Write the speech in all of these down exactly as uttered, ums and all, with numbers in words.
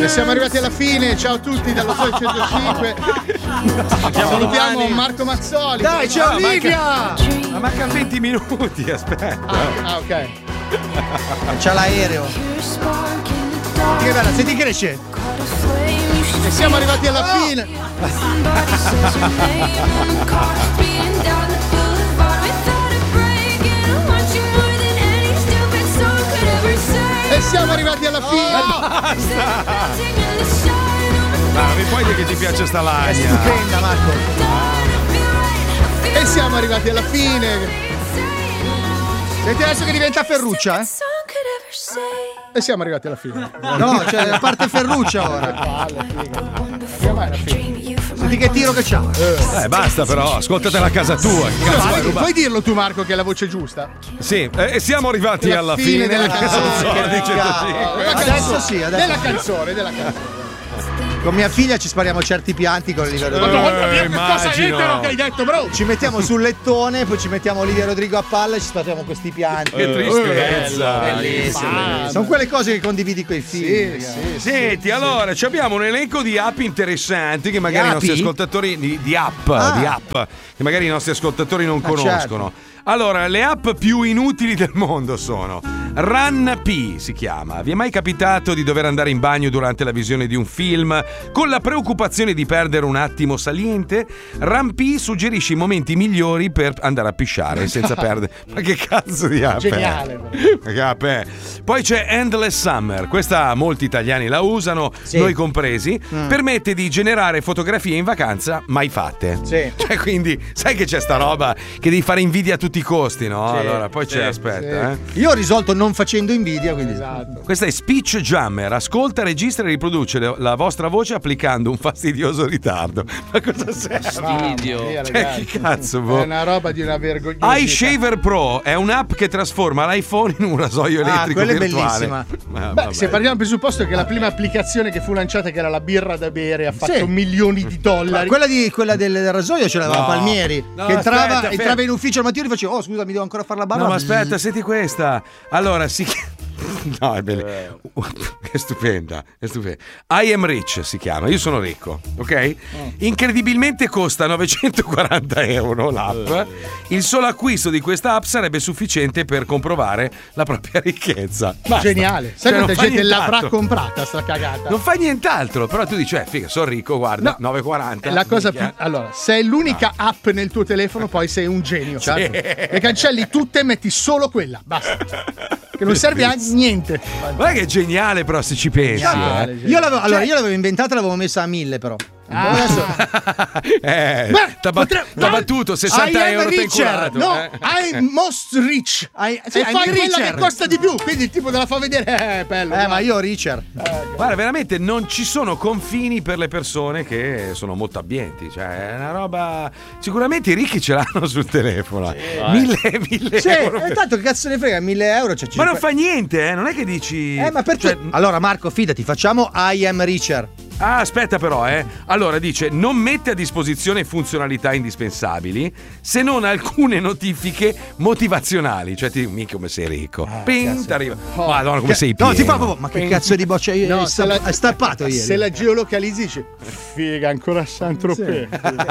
E siamo arrivati alla fine, ciao a tutti dallo Zoo centocinque. Salutiamo Marco Mazzoli. Dai, ciao Livia! Ma manca venti minuti, aspetta. Ah, ah ok. C'ha l'aereo. Che bella, senti che cresce. E siamo arrivati alla fine. E siamo arrivati alla fine. Oh, basta. Ma non mi puoi dire che ti piace sta lagna? È stupenda, Marco. E siamo arrivati alla fine. Senti adesso che diventa Ferruccia, eh? E siamo arrivati alla fine. No, cioè a parte Ferruccia ora. Senti che tiro che c'ha. Eh, basta però, ascoltatela a casa tua. Che cazzo vuoi rubare? Puoi dirlo tu, Marco, che è la voce giusta? Sì, e siamo arrivati La alla fine fine della canzone. di centocinque. Adesso sì, adesso. Della canzone, della canzone. Con mia figlia ci spariamo certi pianti con Olivia Rodrigo. Madonna mia, che cosa immagino. etero che hai detto, bro? Ci mettiamo sul lettone, poi ci mettiamo Olivia Rodrigo a palla e ci spariamo questi pianti. Che tristezza. Bellissimo. Sono quelle cose che condividi coi figli. Sì, sì, Senti, allora ci abbiamo un elenco di app interessanti che magari i Di nostri api? ascoltatori di, di app, Ah. di app che magari i nostri ascoltatori non Ah, conoscono. certo. Allora, le app più inutili del mondo sono Run P, si chiama. Vi è mai capitato di dover andare in bagno durante la visione di un film con la preoccupazione di perdere un attimo saliente? Run P suggerisce i momenti migliori per andare a pisciare senza perdere. Ma che cazzo di app è? Geniale. Ma che app è? Poi c'è Endless Summer, questa molti italiani la usano, Sì. noi compresi. Mm. Permette di generare fotografie in vacanza mai fatte. Sì. Cioè, quindi, sai che c'è sta roba che devi fare invidia a tutti i costi, no? Sì, Allora, poi c'è, sì, aspetta, eh. Io ho risolto non facendo invidia, quindi. Esatto. Questa è Speech Jammer, ascolta, registra e riproduce le- la vostra voce applicando un fastidioso ritardo. Ma cosa serve? Fastidio. Mamma mia, Cioè, ragazzi. che cazzo, È boh. una roba di una vergogna. iShaver Pro è un'app che trasforma l'iPhone in un rasoio Ah, elettrico quella è virtuale. bellissima. Ma Beh, vabbè. se parliamo del presupposto che la prima applicazione che fu lanciata, che era la birra da bere, ha fatto Sì. milioni di Ma dollari. quella, di, quella del rasoio ce l'aveva No. Palmieri. No, che entrava, aspetta, entrava fermo. in ufficio al mattino e faceva: oh, scusa, mi devo ancora fare la barba. No, ma aspetta, senti questa. Allora, si chiama. No, è bella. È stupenda, è stupenda. I am rich si chiama, io sono ricco, ok? Incredibilmente costa novecentoquaranta euro l'app. Il solo acquisto di questa app sarebbe sufficiente per comprovare la propria ricchezza. Basta. Geniale. Sai Cioè, non quanta fa gente l'avrà nient'altro. comprata sta cagata? Non fa nient'altro, però tu dici, eh, figa, sono ricco, guarda, No. novecentoquaranta. La cosa più. minchia. Allora, se è l'unica app nel tuo telefono, poi sei un genio. Le cancelli tutte e metti solo quella. Basta. Che non serve a niente. Guarda che è geniale, però, se ci pensi. Geniale, eh. geniale. Io l'avevo, allora, io l'avevo inventata e l'avevo messa a mille, però. Ah. Adesso. Eh, Beh, t'ha, ba- potre- t'ha no, battuto I sessanta am euro, t'ha richer. inculato. No, eh. I'm most rich. I- sì, e I'm fai quella richer. che costa di più. Quindi il tipo te la fa vedere. Eh, bello. Eh, ma io Richard. Guarda, veramente non ci sono confini per le persone che sono molto abbienti. Cioè, è una roba. Sicuramente i ricchi ce l'hanno sul telefono. Mille, mille Sì, euro. e per- tanto che cazzo ne frega, mille euro. Cioè, ci- Ma non fa niente, eh? Non è che dici. Eh, ma perché? Cioè, Allora, Marco, fidati, facciamo I am Richard. Ah, aspetta però, eh. Allora dice: non mette a disposizione funzionalità indispensabili se non alcune notifiche motivazionali. Cioè, ti mica come sei ricco. Ping, t'arriva. Madonna, come sei pieno. No, ti fa proprio. Ma che cazzo di boccia No, hai se la- hai stappato ieri? Se la geolocalizzi, dici, figa, ancora a Saint-Tropez.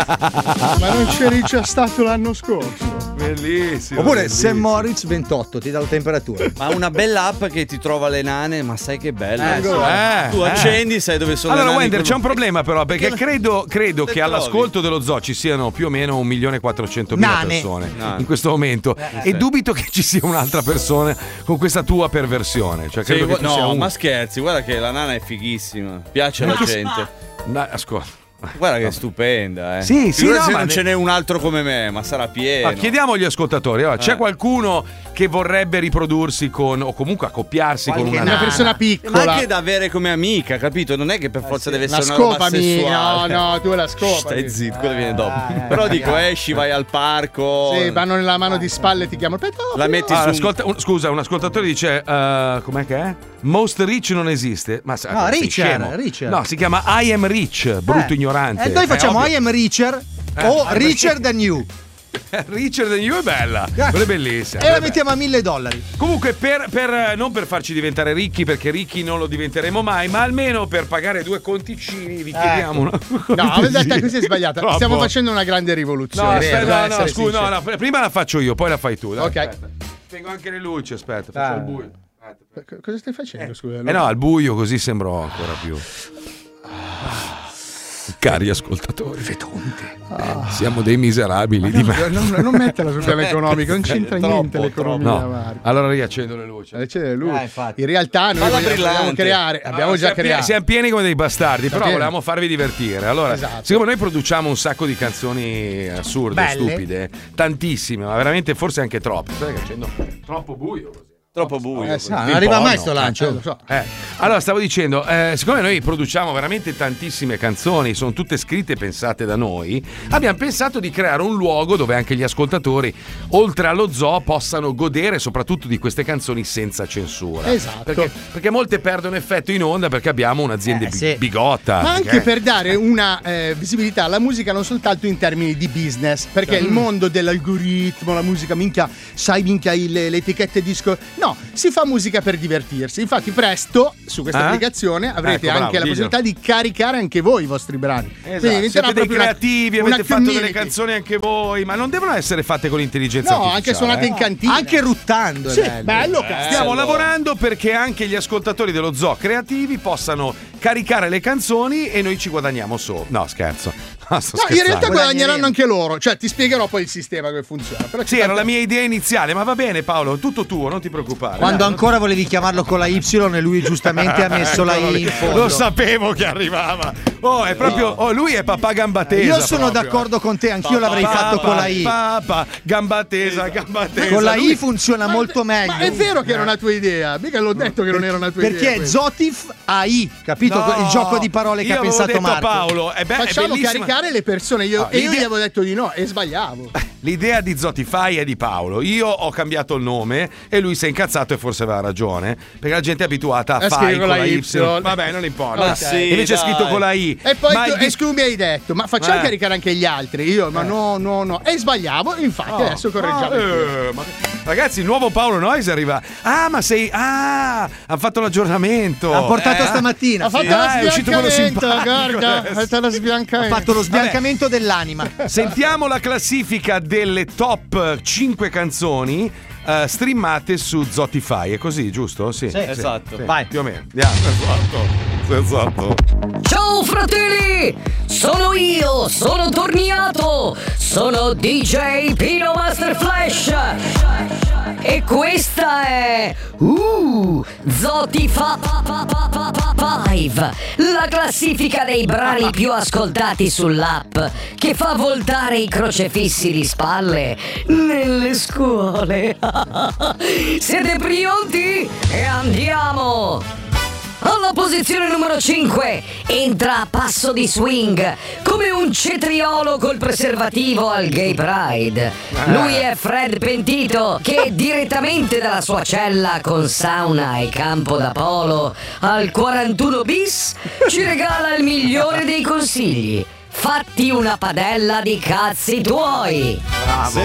Ma non c'eri già stato l'anno scorso. Bellissimo. Oppure bellissimo. Saint Moritz ventotto, ti dà la temperatura. Ma una bella app che ti trova le nane, ma sai che bella. Eh, sì. eh, tu eh. accendi, sai dove sono Allora, le nane. Wender, c'è un problema però, perché Che- credo, credo le che trovi? all'ascolto dello zoo ci siano più o meno un milione e quattrocentomila Nane. persone Nane. in questo momento e dubito che ci sia un'altra persona con questa tua perversione. Cioè, Sì, credo gu- che tu no, sia un... ma scherzi, guarda che la nana è fighissima. Piace alla gente. No, ascolta. Guarda che è stupenda, eh. Sì, sì, Figurati no, se ma non ne- ce n'è un altro come me, ma sarà pieno. Ma chiediamo agli ascoltatori, allora, c'è Eh. qualcuno che vorrebbe riprodursi con, o comunque accoppiarsi con Qualche una Una nana. persona Ma piccola. anche da avere come amica, capito? Non è che per forza deve Una essere una roba scopami. No, sessuale. no, tu la scopami. Stai zitto, quello viene dopo. Ah, Però eh, dico, eh. esci, vai al parco. Sì, vanno nella mano di spalle e ti chiamano. Pedofilo. La metti Ah, su. ascolta- un- scusa, un ascoltatore dice: uh, com'è che è? Most Rich non esiste. Ma sa- No, sei Richard, scemo. Richard. No, si chiama I am Rich, brutto Eh. ignorante. E noi È facciamo ovvio. I am Richard Eh, o ah, Richard than you. Richard and You è bella, quella è bellissima. E la mettiamo a mille dollari. Comunque, per, per non per farci diventare ricchi, perché ricchi non lo diventeremo mai, ma almeno per pagare due conticini, vi chiediamo una. No, in realtà così è sbagliata. Troppo. Stiamo facendo una grande rivoluzione. No, aspetta, Devo no, no, essere scusa, no, sincero. no, prima la faccio io, poi la fai tu. Dai, Ok. aspetta. Spengo anche le luci, aspetta, faccio Ah. al buio. Aspetta, aspetta. Cosa stai facendo? Scusa. Eh no, al buio così sembro ancora più. Cari ascoltatori, siamo dei miserabili di me. Non, non metterla sul piano economico, non c'entra Troppo, niente l'economia. No, Marco. allora riaccendo le luci. Eh, c'è lui. Ah, infatti. In realtà noi Falla vogliamo, vogliamo brillante. creare, abbiamo Ah, già siamo pieni- creato. Siamo pieni come dei bastardi, però pieni. volevamo farvi divertire. Allora, Esatto. siccome noi produciamo un sacco di canzoni assurde, Belle. stupide, tantissime, ma veramente forse anche troppe. Stai facendo troppo buio così. Troppo buio. Eh, sì. No, non Un arriva po' mai no. sto lancio. Eh, lo so. Eh, allora stavo dicendo, eh, siccome noi produciamo veramente tantissime canzoni, sono tutte scritte e pensate da noi, abbiamo pensato di creare un luogo dove anche gli ascoltatori, oltre allo zoo, possano godere soprattutto di queste canzoni senza censura. Esatto. Perché, perché molte perdono effetto in onda perché abbiamo un'azienda Eh, bi- sì. bigotta. Ma anche perché- per dare una eh, visibilità alla musica non soltanto in termini di business, perché il mondo dell'algoritmo, la musica, minchia, sai minchia il- le etichette disco, no, si fa musica per divertirsi. Infatti presto su questa Eh? applicazione avrete Ecco, bravo, anche la diglielo. possibilità di caricare anche voi i vostri brani. Esatto. Quindi diventerà Siete dei proprio una- creativi, una avete fatto delle community. canzoni anche voi, ma non devono essere fatte con l'intelligenza No, artificiale. anche suonate eh. in cantina. Anche ruttando. è Sì, bello. bello, cazzo. Stiamo lavorando perché anche gli ascoltatori dello zoo creativi possano caricare le canzoni e noi ci guadagniamo solo. No, scherzo. No, sto No, in scherzando. realtà guadagneranno Guadagneremo. anche loro. Cioè, ti spiegherò poi il sistema come funziona. Però Sì, ci era la tante- mia idea iniziale, ma va bene Paolo, tutto tuo, non ti preoccupare. Quando Dai, ancora volevi chiamarlo con la Y e lui giustamente ha messo la Eccolo I lì. in fondo. Lo sapevo che arrivava. Oh, è proprio. Oh, lui è papà gamba tesa. Io sono proprio. d'accordo con te, anch'io l'avrei Papà, fatto con la I. Papà, gamba tesa, gamba tesa. Con la Lui- I funziona molto meglio. Ma è vero che era una tua idea. Mica l'ho detto che non era una tua idea. Perché questa. Zotif A I, capito? No, Il gioco di parole che io ha avevo pensato detto Marco. Paolo, è, be- è Facciamo bellissima. caricare le persone io, Ah, e io l'idea- gli avevo detto di no e sbagliavo. L'idea di Zotify è di Paolo. Io ho cambiato il nome e lui si è incazzato e forse aveva ragione. Perché la gente è abituata a Eh, fai scrivi con la Y. Vabbè, non importa. Ma sì, Invece è dai. scritto con la I. E poi Ma tu, il e dis- tu mi hai detto, ma facciamo Eh. caricare anche gli altri. Io, ma no, no, no. E sbagliavo, infatti adesso correggiamo. Ah, eh, ma- Ragazzi, il nuovo Paolo Noyes arriva. Ah, ma sei. Ah, hanno fatto l'aggiornamento. Ha portato Eh, stamattina. Ha fatto sì. Ah, è lo uscito quello sbiancamento, simpatico guarda. Ha adesso. fatto lo Ha sbiancamento. fatto lo sbiancamento dell'anima. Sentiamo la classifica delle top cinque canzoni eh, streamate su Zotify. È così, giusto? Sì. esatto. sì, Vai. Più o meno. Andiamo. Esatto. Esatto. Ciao fratelli, sono io, sono torniato, sono D J Pino Master Flash e questa è uh, Zotify, la classifica dei brani più ascoltati sull'app che fa voltare i crocefissi di spalle nelle scuole. Siete pronti? E andiamo! Alla posizione numero cinque entra a passo di swing come un cetriolo col preservativo al Gay Pride. Lui è Fred Pentito che direttamente dalla sua cella con sauna e campo da polo al quarantuno bis ci regala il migliore dei consigli. Fatti una padella di cazzi tuoi.